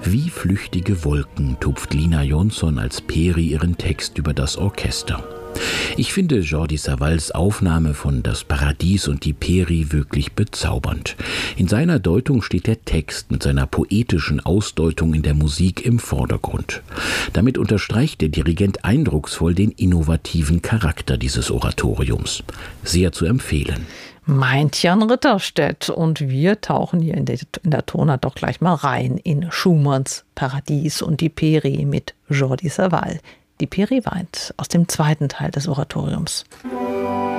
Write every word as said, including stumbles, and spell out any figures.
Wie flüchtige Wolken tupft Lina Jonsson als Peri ihren Text über das Orchester. Ich finde Jordi Savalls Aufnahme von Das Paradies und die Peri wirklich bezaubernd. In seiner Deutung steht der Text mit seiner poetischen Ausdeutung in der Musik im Vordergrund. Damit unterstreicht der Dirigent eindrucksvoll den innovativen Charakter dieses Oratoriums. Sehr zu empfehlen. Meint Jan Ritterstedt. Und wir tauchen hier in der, in der Tonart doch gleich mal rein in Schumanns Paradies und die Peri mit Jordi Savall. Die Peri weint aus dem zweiten Teil des Oratoriums.